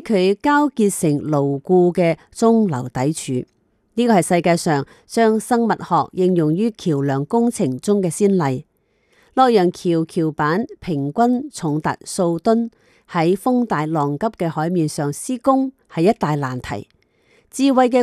佢交結成牢固嘅中流砥柱。呢個係世界上將生物學應用於橋樑工程中嘅先例。洛陽橋橋板平均重達數噸，喺風大浪急嘅海面上施工係一大難題。智慧嘅